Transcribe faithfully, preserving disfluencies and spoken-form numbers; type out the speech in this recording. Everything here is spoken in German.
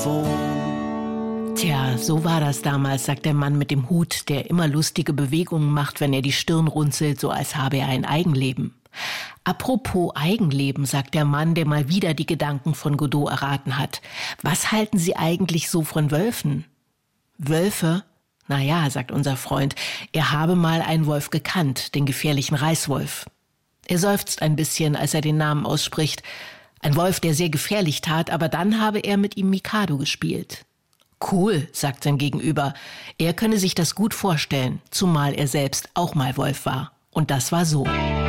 phone. Tja, so war das damals, sagt der Mann mit dem Hut, der immer lustige Bewegungen macht, wenn er die Stirn runzelt, so als habe er ein Eigenleben. Apropos Eigenleben, sagt der Mann, der mal wieder die Gedanken von Godot erraten hat. Was halten Sie eigentlich so von Wölfen? Wölfe? Naja, sagt unser Freund, er habe mal einen Wolf gekannt, den gefährlichen Reißwolf. Er seufzt ein bisschen, als er den Namen ausspricht. Ein Wolf, der sehr gefährlich tat, aber dann habe er mit ihm Mikado gespielt. Cool, sagt sein Gegenüber. Er könne sich das gut vorstellen, zumal er selbst auch mal Wolf war. Und das war so.